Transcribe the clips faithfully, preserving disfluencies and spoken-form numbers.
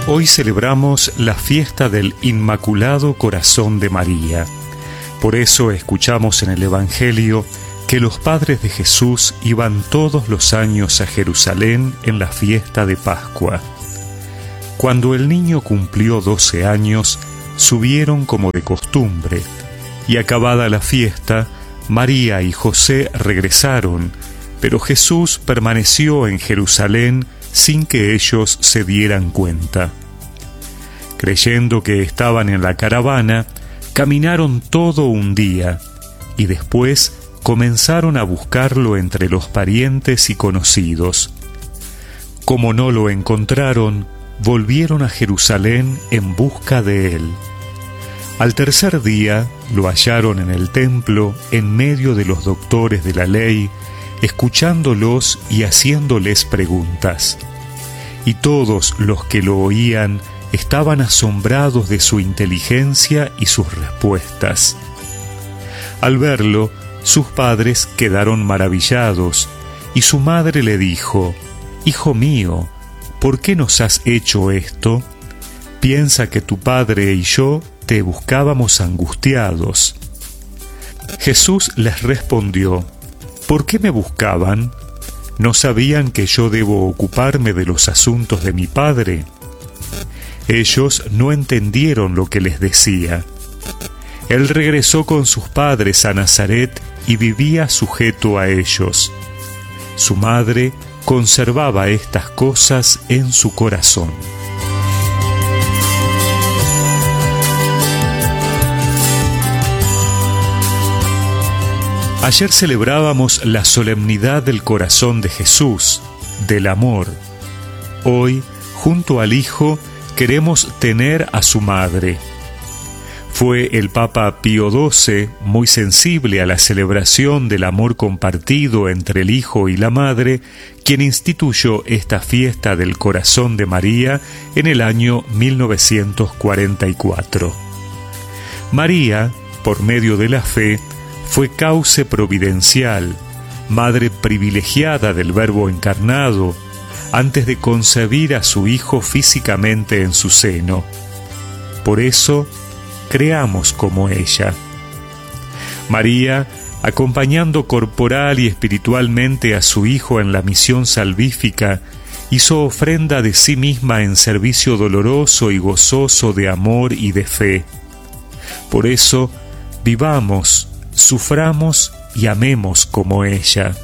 Hoy celebramos la fiesta del Inmaculado Corazón de María. Por eso escuchamos en el Evangelio que los padres de Jesús iban todos los años a Jerusalén en la fiesta de Pascua. Cuando el niño cumplió doce años, subieron como de costumbre, y acabada la fiesta, María y José regresaron, pero Jesús permaneció en Jerusalén sin que ellos se dieran cuenta. Creyendo que estaban en la caravana, caminaron todo un día, y después comenzaron a buscarlo entre los parientes y conocidos. Como no lo encontraron, volvieron a Jerusalén en busca de él. Al tercer día lo hallaron en el templo, en medio de los doctores de la ley, escuchándolos y haciéndoles preguntas. Y todos los que lo oían estaban asombrados de su inteligencia y sus respuestas. Al verlo, sus padres quedaron maravillados, y su madre le dijo: «Hijo mío, ¿por qué nos has hecho esto? Piensa que tu padre y yo te buscábamos angustiados». Jesús les respondió: «¿Por qué me buscaban? ¿No sabían que yo debo ocuparme de los asuntos de mi Padre?». Ellos no entendieron lo que les decía. Él regresó con sus padres a Nazaret y vivía sujeto a ellos. Su madre conservaba estas cosas en su corazón. Ayer celebrábamos la solemnidad del corazón de Jesús, del amor. Hoy, junto al Hijo, queremos tener a su madre. Fue el Papa Pío doce muy sensible a la celebración del amor compartido entre el Hijo y la Madre, quien instituyó esta fiesta del Corazón de María en el año mil novecientos cuarenta y cuatro. María, por medio de la fe, fue cauce providencial, madre privilegiada del Verbo encarnado, antes de concebir a su Hijo físicamente en su seno. Por eso, creamos como ella. María, acompañando corporal y espiritualmente a su Hijo en la misión salvífica, hizo ofrenda de sí misma en servicio doloroso y gozoso de amor y de fe. Por eso, vivamos, suframos y amemos como ella.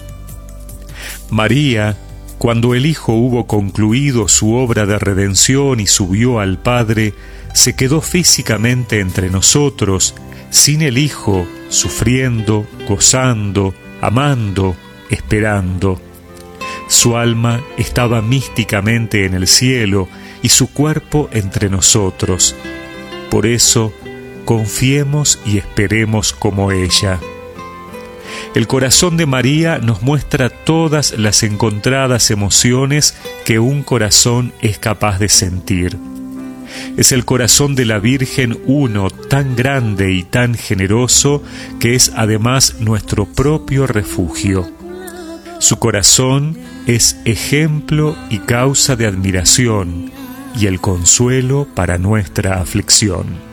María, cuando el Hijo hubo concluido su obra de redención y subió al Padre, se quedó físicamente entre nosotros, sin el Hijo, sufriendo, gozando, amando, esperando. Su alma estaba místicamente en el cielo y su cuerpo entre nosotros. Por eso, confiemos y esperemos como ella. El corazón de María nos muestra todas las encontradas emociones que un corazón es capaz de sentir. Es el corazón de la Virgen uno, tan grande y tan generoso, que es además nuestro propio refugio. Su corazón es ejemplo y causa de admiración, y el consuelo para nuestra aflicción.